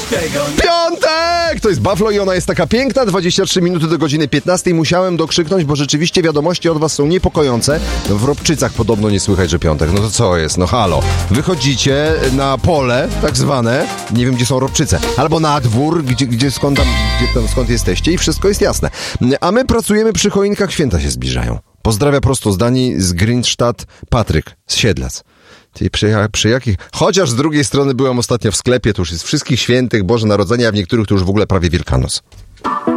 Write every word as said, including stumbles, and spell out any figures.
ciężkiego. Piątek! To jest Buffalo i ona jest taka piękna. dwadzieścia trzy minuty do godziny piętnastej. Musiałem dokrzyknąć, bo rzeczywiście wiadomości od was są niepokojące. No w Robczycach podobno nie słychać, że piątek. No to co jest? No halo. Wychodzicie na pole, tak zwane. Nie wiem, gdzie są Robczyce. Albo na dwór, gdzie, gdzie, skąd, tam, gdzie tam skąd jesteście i wszystko jest jasne. A my pracujemy przy choinkach, święta się zbliżają. Pozdrawia prosto z Danii, z Grinstadt, Patryk z Siedlec. Ty przy, przy jakich... Chociaż z drugiej strony byłem ostatnio w sklepie, to już jest wszystkich świętych, Boże Narodzenie, a w niektórych to już w ogóle prawie Wielkanoc.